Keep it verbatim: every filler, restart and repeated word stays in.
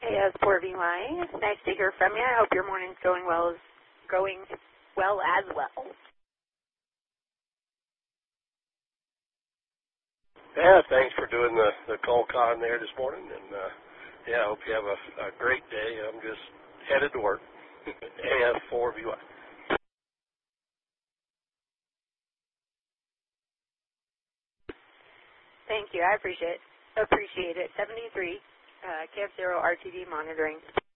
A S four V Y. Nice to hear from you. I hope your morning's going well as going well as well. Yeah, thanks for doing the, the call con there this morning. And, uh, yeah, I hope you have a, a great day. I'm just headed to work. A S four V Y. Thank you. I appreciate it. Appreciate it. seventy-three, uh, K F zero R T D monitoring.